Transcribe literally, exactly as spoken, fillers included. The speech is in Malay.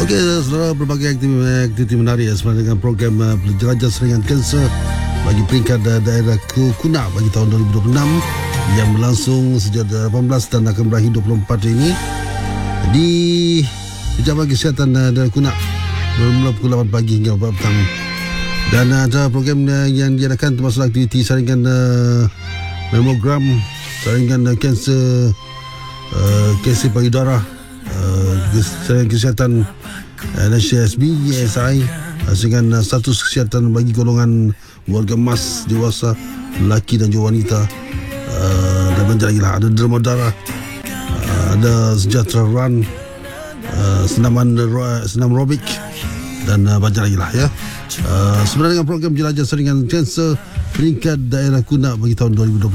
Okey, saudara, berbagai aktiviti, aktiviti menarik sebenarnya dengan program uh, jelajah seringan kanser bagi peringkat uh, daerah Kuna bagi tahun dua ribu dua puluh enam yang berlangsung sejak lapan belas dan akan berakhir dua puluh empat ini di Pejabat Kesihatan uh, daerah Kuna bermula pukul lapan pagi hingga empat petang. Dan uh, acara program uh, yang diadakan termasuk aktiviti saringan uh, mamogram, saringan uh, kanser uh, kanser payudara, uh, saringan kesihatan uh, Nasional S B, S I, uh, saringan uh, status kesihatan bagi golongan warga emas, dewasa, lelaki dan juga wanita, uh, dan banyak lagi lah. Ada derma darah, uh, ada sejahtera run, uh, senaman uh, senam aerobik dan uh, banyak lagi lah ya. Uh, sebenarnya dengan program jelajah seringan kanser peringkat daerah Kuna bagi tahun dua ribu dua puluh